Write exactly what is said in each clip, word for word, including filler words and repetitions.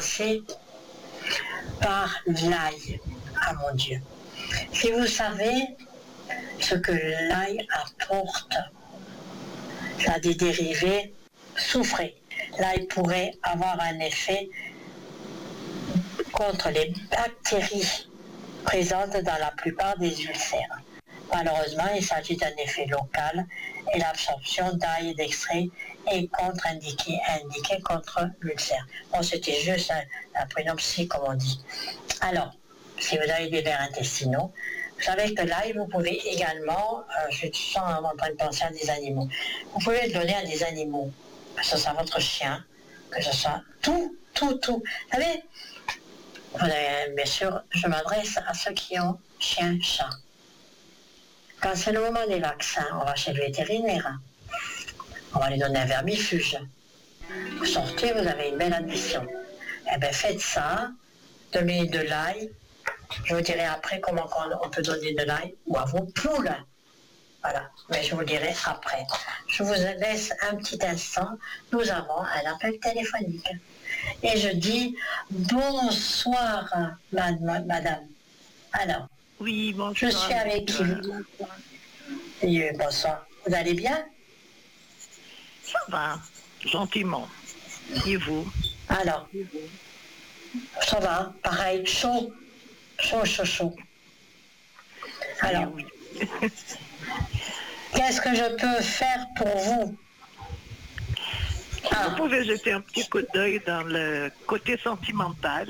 commencer par l'ail. Ah mon Dieu. Si vous savez ce que l'ail apporte, ça a des dérivés, souffrez. L'ail pourrait avoir un effet contre les bactéries présentes dans la plupart des ulcères. Malheureusement, il s'agit d'un effet local et l'absorption d'ail et d'extrait est contre-indiquée indiquée contre l'ulcère. Bon, c'était juste un, un prénompsie, comme on dit. Alors, si vous avez des vers intestinaux, vous savez que l'ail, vous pouvez également, euh, je suis en train de penser à des animaux, vous pouvez le donner à des animaux, que ce soit votre chien, que ce soit tout, tout, tout. Vous savez, vous avez, bien sûr, je m'adresse à ceux qui ont chien, chat. Quand c'est le moment des vaccins, on va chez le vétérinaire. On va lui donner un vermifuge. Vous sortez, vous avez une belle addition. Eh bien, faites ça, donnez de l'ail. Je vous dirai après comment on peut donner de l'ail ou à vos poules. Voilà, mais je vous dirai après. Je vous laisse un petit instant. Nous avons un appel téléphonique. Et je dis bonsoir, madame. Alors, oui, bonsoir. Je suis avec qui? Oui, bonsoir. Vous allez bien? Ça va, gentiment. Et vous? Alors, ça va, pareil, chaud, chaud, chaud, chaud. Alors, oui. Qu'est-ce que je peux faire pour vous? Ah. Vous pouvez jeter un petit coup d'œil dans le côté sentimental.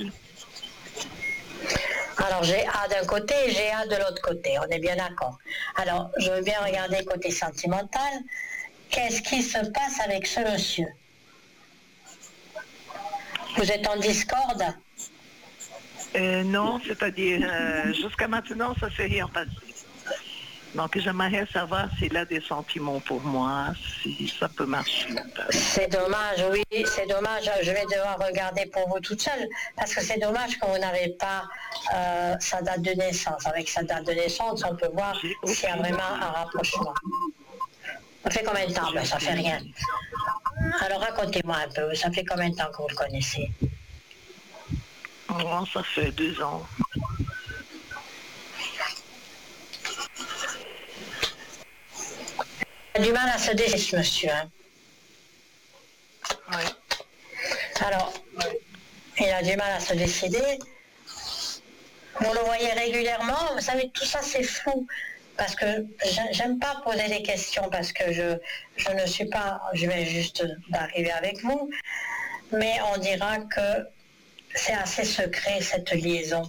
Alors, j'ai A d'un côté et j'ai A de l'autre côté, on est bien d'accord. Alors, je veux bien regarder côté sentimental. Qu'est-ce qui se passe avec ce monsieur? Vous êtes en discorde? euh, Non, c'est-à-dire, euh, jusqu'à maintenant, ça ne s'est rien passé. Donc, j'aimerais savoir s'il a des sentiments pour moi, si ça peut marcher. C'est dommage, oui, c'est dommage. Je vais devoir regarder pour vous toute seule, parce que c'est dommage que vous n'avez pas euh, sa date de naissance. Avec sa date de naissance, on peut voir s'il y a vraiment un rapprochement. Ça fait combien de temps? Ben, ça fait rien. Alors, racontez-moi un peu, ça fait combien de temps que vous le connaissez? Oh, ça fait deux ans. Il a du mal à se décider, ce monsieur. Hein. Oui. Alors, il a du mal à se décider. Vous le voyez régulièrement. Vous savez, tout ça, c'est flou. Parce que j'aime pas poser des questions, parce que je, je ne suis pas... Je vais juste d'arriver avec vous. Mais on dira que c'est assez secret, cette liaison.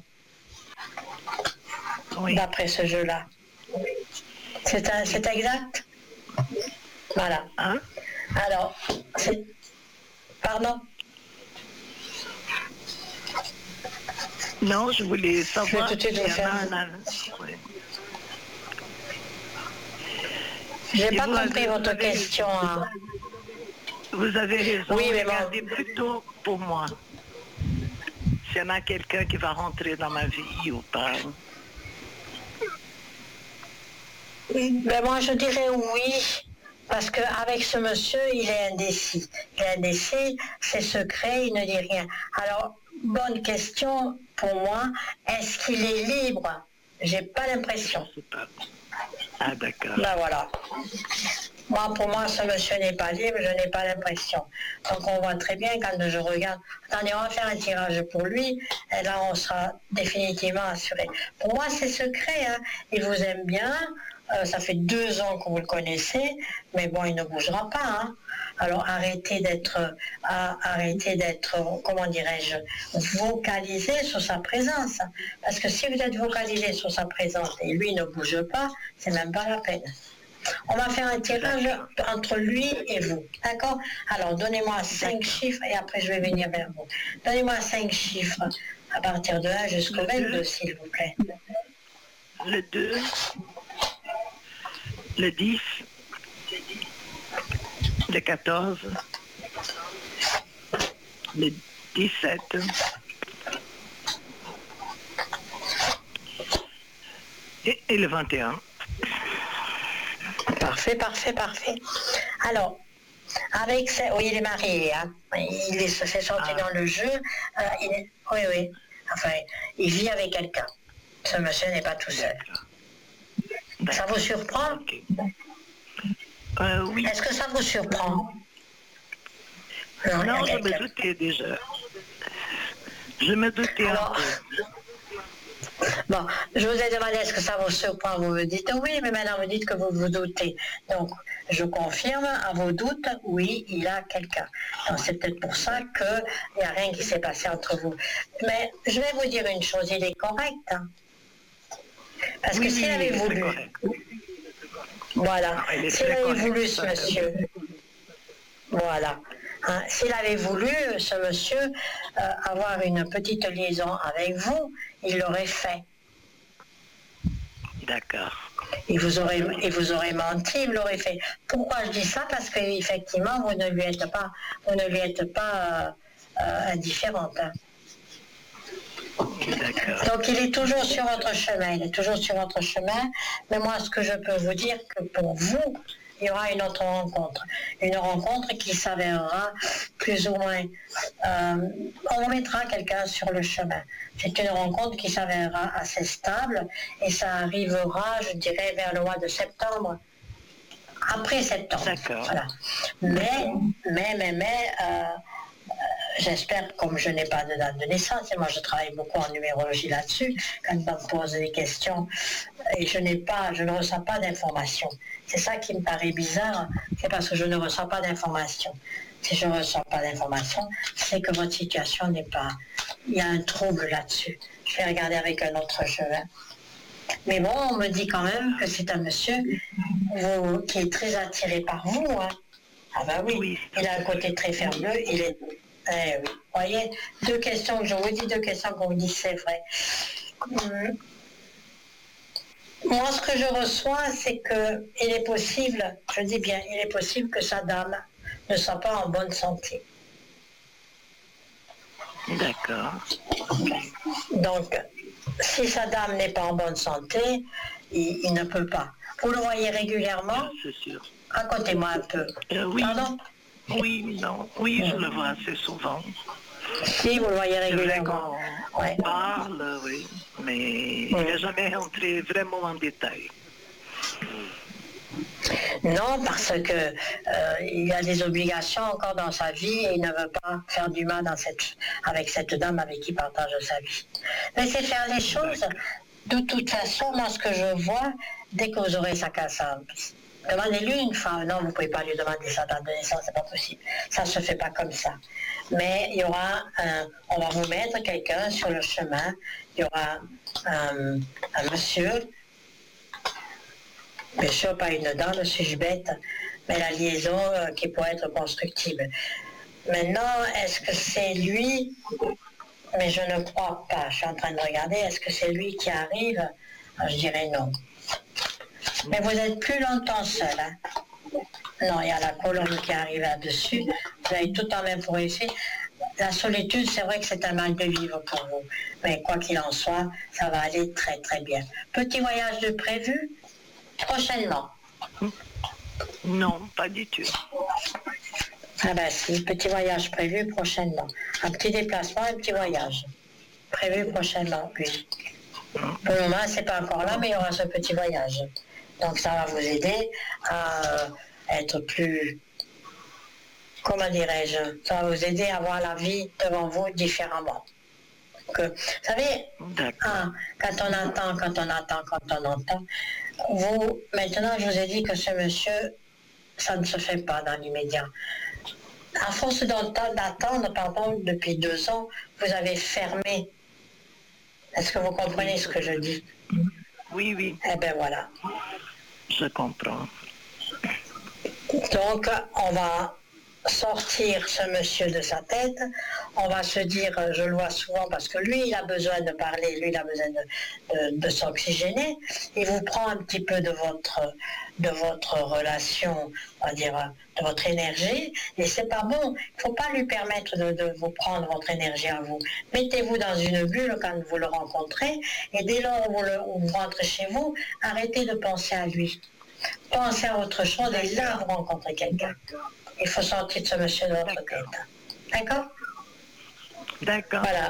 Oui. D'après ce jeu-là. C'est exact? Voilà. Hein? Alors, c'est... Pardon? Non, je voulais savoir... Je vais tout de suite vous faire... Oui. J'ai pas compris avez, votre question. Hein. Vous avez raison. Oui, mais regardez bon. Plutôt pour moi. S'il y en a quelqu'un qui va rentrer dans ma vie ou pas. Ben moi, je dirais oui. Parce qu'avec ce monsieur, il est indécis. Il est indécis, c'est secret, il ne dit rien. Alors, bonne question pour moi. Est-ce qu'il est libre? J'ai pas l'impression. Ah, d'accord. Ben voilà. Moi, pour moi, ce monsieur n'est pas libre, je n'ai pas l'impression. Donc, on voit très bien quand je regarde. Attendez, on va faire un tirage pour lui, et là, on sera définitivement assuré. Pour moi, c'est secret. Hein. Il vous aime bien. Euh, ça fait deux ans que vous le connaissez, mais bon, il ne bougera pas. Hein. Alors, arrêtez d'être, euh, arrêtez d'être, comment dirais-je, vocalisé sur sa présence. Parce que si vous êtes vocalisé sur sa présence et lui ne bouge pas, c'est même pas la peine. On va faire un tirage entre lui et vous. D'accord? Alors, donnez-moi cinq chiffres et après je vais venir vers vous. Donnez-moi cinq chiffres à partir de un jusqu'au vingt-deux, s'il vous plaît. Le deux, le dix, le quatorze, le dix-sept, et, et le vingt et un. Parfait, parfait, parfait. Alors, Avec ses... Oui, il est marié. Hein. Il est- se fait sortir Ah. dans le jeu. Euh, il est... Oui, oui. Enfin, il vit avec quelqu'un. Ce monsieur n'est pas tout seul. D'accord. Ça vous surprend? Ok. Euh, oui. Est-ce que ça vous surprend? Non, il y a je me quelqu'un. doutais déjà. Je me doutais Alors, un peu. bon, je vous ai demandé est-ce que ça vous surprend, vous me dites oui, mais maintenant vous dites que vous vous doutez. Donc, je confirme, à vos doutes, oui, il a quelqu'un. Donc, c'est peut-être pour ça qu'il n'y a rien qui s'est passé entre vous. Mais je vais vous dire une chose, il est correct. Hein. Parce Oui, que s'il oui, avait il est très voulu, correct. voilà, Non, il est s'il très avait correct, voulu ce ça, monsieur, voilà. Hein, s'il avait voulu, ce monsieur, euh, avoir une petite liaison avec vous, il l'aurait fait. D'accord. Il vous aurait, il vous aurait menti, il l'aurait fait. Pourquoi je dis ça? Parce qu'effectivement, vous ne lui êtes pas, vous ne lui êtes pas euh, euh, indifférente. Hein. D'accord. Donc il est toujours sur votre chemin, il est toujours sur votre chemin. Mais moi, ce que je peux vous dire, que pour vous, il y aura une autre rencontre. Une rencontre qui s'avérera plus ou moins... Euh, on mettra quelqu'un sur le chemin. C'est une rencontre qui s'avérera assez stable et ça arrivera, je dirais, vers le mois de septembre. Après septembre. D'accord. Voilà. Mais, mais, mais, mais... Euh, J'espère, comme je n'ai pas de date de naissance, et moi je travaille beaucoup en numérologie là-dessus, quand on me pose des questions, et je n'ai pas, je ne reçois pas d'informations. C'est ça qui me paraît bizarre, c'est parce que je ne reçois pas d'informations. Si je ne reçois pas d'informations, c'est que votre situation n'est pas... Il y a un trouble là-dessus. Je vais regarder avec un autre chemin. Mais bon, on me dit quand même que c'est un monsieur vous, qui est très attiré par vous. Hein. Ah ben oui, Oui. il a un côté très fermeux, il est... Eh oui. Vous voyez, deux questions que je vous dis, deux questions qu'on vous dit, c'est vrai. Hum. Moi, ce que je reçois, c'est que il est possible, je dis bien, il est possible que sa dame ne soit pas en bonne santé. D'accord. Donc, si sa dame n'est pas en bonne santé, il, il ne peut pas. Vous le voyez régulièrement? C'est sûr. Racontez-moi un peu. Euh, oui. Pardon? Oui, non. Oui, je le vois assez souvent. Si, vous le voyez C'est vrai régulièrement. qu'on Ouais. parle, oui, mais il n'est jamais entré vraiment en détail. Non, parce que euh, il a des obligations encore dans sa vie et il ne veut pas faire du mal dans cette, avec cette dame avec qui il partage sa vie. Mais c'est faire les choses. De toute façon, moi, ce que je vois, dès que vous aurez sa casse, demandez-lui une femme. Non, vous ne pouvez pas lui demander sa date de naissance, c'est pas possible. Ça ne se fait pas comme ça. Mais il y aura un, on va vous mettre quelqu'un sur le chemin. Il y aura un, un monsieur. Bien sûr, pas une dame, suis-je bête, mais la liaison euh, qui pourrait être constructible. Maintenant, est-ce que c'est lui? Mais je ne crois pas. Je suis en train de regarder, est-ce que c'est lui qui arrive? Je dirais non. Mais vous êtes plus longtemps seul. Hein? Non, il y a la colonne qui arrive là-dessus. Vous avez tout en même pour ici. La solitude, c'est vrai que c'est un mal de vivre pour vous. Mais quoi qu'il en soit, ça va aller très très bien. Petit voyage de prévu? Prochainement. Non, pas du tout. Ah ben si, petit voyage prévu prochainement. Un petit déplacement, un petit voyage. Prévu prochainement, oui. Pour le moment, c'est pas encore là, mais il y aura ce petit voyage. Donc ça va vous aider à être plus... Comment dirais-je? Ça va vous aider à voir la vie devant vous différemment. Que, vous savez, ah, quand on entend, quand on entend, quand on entend, vous, maintenant, je vous ai dit que ce monsieur, ça ne se fait pas dans l'immédiat. À force d'attendre, pardon, depuis deux ans, vous avez fermé. Est-ce que vous comprenez ce que je dis? Oui, oui. Eh bien, voilà. Je comprends. Donc, on va sortir ce monsieur de sa tête, on va se dire, je le vois souvent parce que lui il a besoin de parler, lui il a besoin de, de, de s'oxygéner, il vous prend un petit peu de votre, de votre relation, on va dire, de votre énergie, et c'est pas bon, il ne faut pas lui permettre de, de vous prendre votre énergie à vous. Mettez-vous dans une bulle quand vous le rencontrez, et dès lors où vous, le, où vous rentrez chez vous, arrêtez de penser à lui. Pensez à autre chose, et là vous rencontrez quelqu'un. Il faut sortir de ce monsieur de votre D'accord. tête. D'accord? D'accord. Voilà.